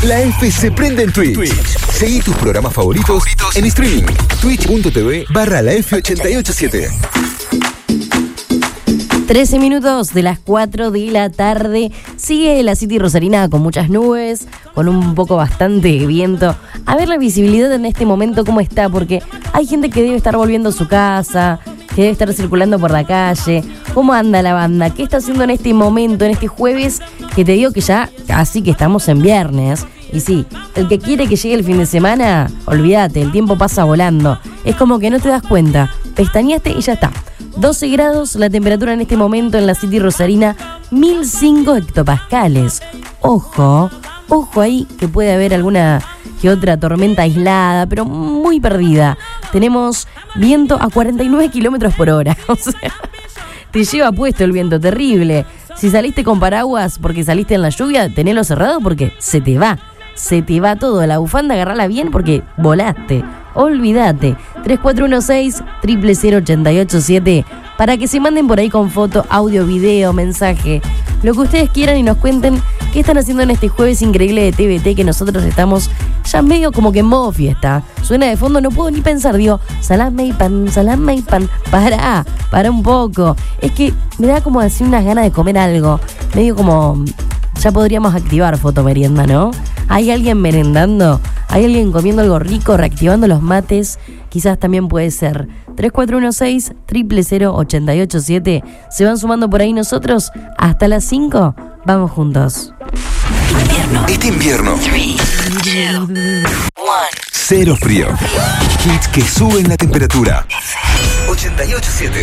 La F se prende en Twitch. Seguí tus programas favoritos en streaming. Twitch.tv/la F887. 13 minutos de las 4 de la tarde. Sigue la City Rosarina con muchas nubes, con un poco bastante viento. A ver la visibilidad en este momento cómo está, porque hay gente que debe estar volviendo a su casa, que debe estar circulando por la calle. ¿Cómo anda la banda? ¿Qué está haciendo en este momento, en este jueves? Que te digo que ya casi que estamos en viernes. Y sí, el que quiere que llegue el fin de semana, olvídate, el tiempo pasa volando. Es como que no te das cuenta. Pestañaste y ya está. 12 grados la temperatura en este momento en la City Rosarina, 1005 hectopascales. Ojo ahí que puede haber alguna que otra tormenta aislada, pero muy perdida. Tenemos viento a 49 kilómetros por hora. O sea, te lleva puesto el viento, terrible. Si saliste con paraguas porque saliste en la lluvia, tenelo cerrado porque se te va. Se te va todo. La bufanda agarrala bien porque volaste. Olvídate. 3416-000887 para que se manden por ahí con foto, audio, video, mensaje, lo que ustedes quieran y nos cuenten qué están haciendo en este jueves increíble de TVT, que nosotros estamos ya medio como que en modo fiesta. Suena de fondo, no puedo ni pensar, digo, salame y pan, para un poco. Es que me da como así unas ganas de comer algo, medio como, ya podríamos activar fotomerienda, ¿no? ¿Hay alguien merendando? ¿Hay alguien comiendo algo rico, reactivando los mates? Quizás también puede ser. 3416-000887. Se van sumando por ahí nosotros. Hasta las 5. Vamos juntos. Este invierno. 3, 2, 1. Cero frío. Hits que suben la temperatura. 88.7.